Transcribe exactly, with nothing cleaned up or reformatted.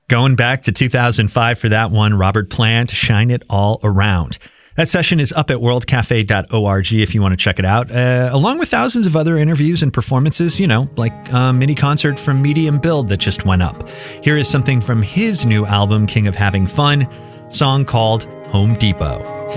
Going back to two thousand five for that one, Robert Plant, Shine It All Around. That session is up at world cafe dot org if you want to check it out, uh, along with thousands of other interviews and performances, you know, like a mini concert from Medium Build that just went up. Here is something from his new album, King of Having Fun, song called Home Depot.